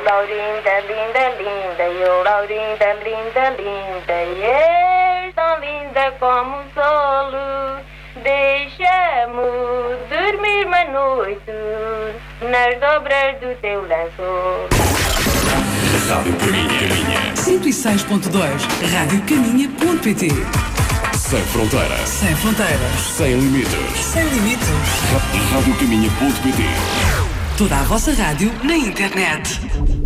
Laurinda, linda, linda, eu, Laurinda, linda, linda, és tão linda como o solo. Deixa-me dormir uma noite nas dobras do teu lençol. Rádio Caminha. 106.2 radiocaminha.pt. Sem fronteiras. Sem fronteiras. Sem limites. Sem limites. Radiocaminha.pt. Toda a vossa rádio na internet.